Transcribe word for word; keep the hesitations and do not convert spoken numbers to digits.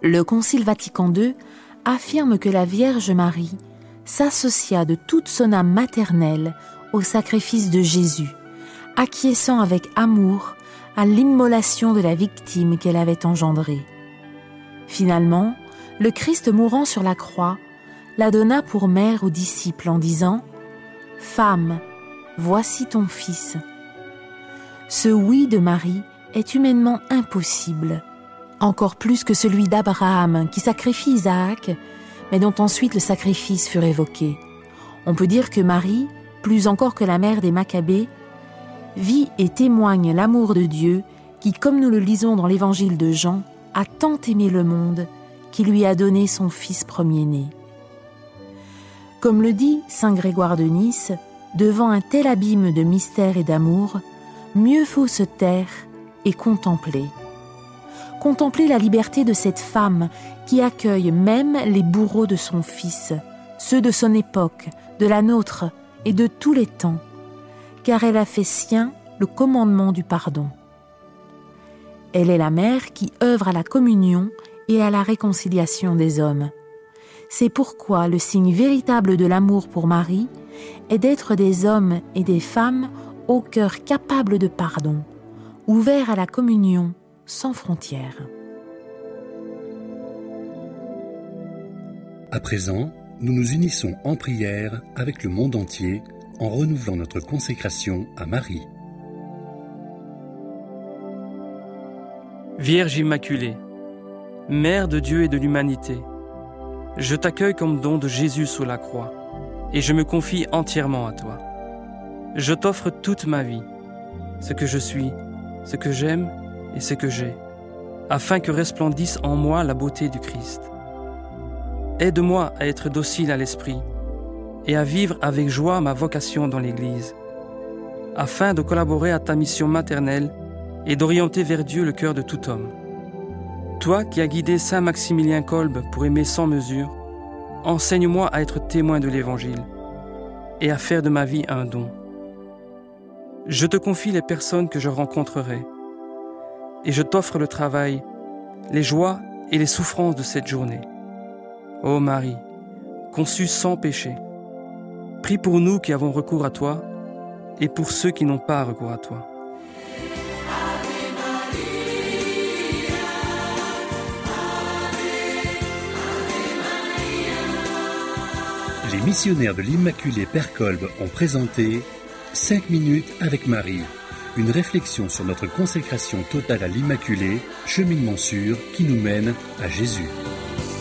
Le Concile Vatican deux affirme que la Vierge Marie s'associa de toute son âme maternelle au sacrifice de Jésus, acquiesçant avec amour à l'immolation de la victime qu'elle avait engendrée. Finalement, le Christ mourant sur la croix la donna pour mère aux disciples en disant « Femme, voici ton fils ». Ce oui de Marie est humainement impossible, encore plus que celui d'Abraham qui sacrifie Isaac, mais dont ensuite le sacrifice fut révoqué. On peut dire que Marie, plus encore que la mère des Maccabées, vit et témoigne l'amour de Dieu qui, comme nous le lisons dans l'évangile de Jean, a tant aimé le monde qu'il lui a donné son fils premier-né. Comme le dit saint Grégoire de Nice, devant un tel abîme de mystère et d'amour, mieux faut se taire et contempler. Contempler la liberté de cette femme qui accueille même les bourreaux de son fils, ceux de son époque, de la nôtre et de tous les temps, car elle a fait sien le commandement du pardon. Elle est la mère qui œuvre à la communion et à la réconciliation des hommes. C'est pourquoi le signe véritable de l'amour pour Marie est d'être des hommes et des femmes au cœur capable de pardon, ouverts à la communion sans frontières. À présent, nous nous unissons en prière avec le monde entier en renouvelant notre consécration à Marie. Vierge Immaculée, Mère de Dieu et de l'humanité, je t'accueille comme don de Jésus sous la croix et je me confie entièrement à toi. Je t'offre toute ma vie, ce que je suis, ce que j'aime et ce que j'ai, afin que resplendisse en moi la beauté du Christ. Aide-moi à être docile à l'esprit et à vivre avec joie ma vocation dans l'Église, afin de collaborer à ta mission maternelle et d'orienter vers Dieu le cœur de tout homme. Toi qui as guidé saint Maximilien Kolbe pour aimer sans mesure, enseigne-moi à être témoin de l'Évangile et à faire de ma vie un don. Je te confie les personnes que je rencontrerai et je t'offre le travail, les joies et les souffrances de cette journée. Ô Marie, conçue sans péché, prie pour nous qui avons recours à toi et pour ceux qui n'ont pas recours à toi. Les missionnaires de l'Immaculée Père Kolbe ont présenté cinq minutes avec Marie, une réflexion sur notre consécration totale à l'Immaculée, cheminement sûr qui nous mène à Jésus.